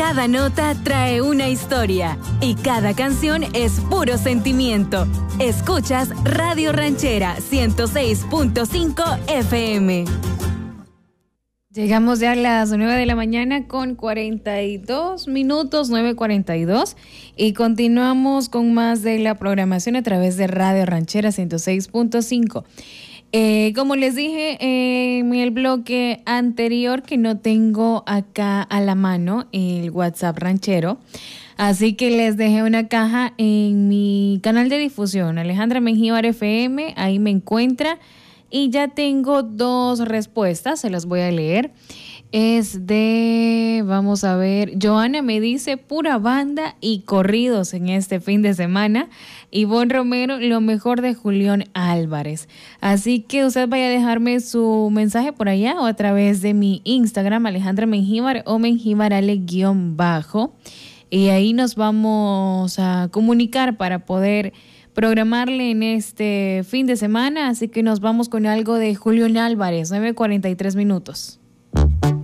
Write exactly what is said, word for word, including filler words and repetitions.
Cada nota trae una historia y cada canción es puro sentimiento. Escuchas Radio Ranchera ciento seis punto cinco F M. Llegamos ya a las nueve de la mañana con cuarenta y dos minutos, nueve cuarenta y dos, y continuamos con más de la programación a través de Radio Ranchera ciento seis punto cinco. Eh, como les dije en el bloque anterior, que no tengo acá a la mano el WhatsApp ranchero, así que les dejé una caja en mi canal de difusión, Alejandra Mengíbar F M, ahí me encuentra. Y ya tengo dos respuestas, se las voy a leer. Es de, vamos a ver, Joana me dice pura banda y corridos en este fin de semana. Ivonne Romero, lo mejor de Julián Álvarez. Así que usted vaya a dejarme su mensaje por allá o a través de mi Instagram, Alejandra Mengíbar o Mengíbarale-bajo. Y ahí nos vamos a comunicar para poder programarle en este fin de semana, así que nos vamos con algo de Julián Álvarez, nueve cuarenta y tres minutos.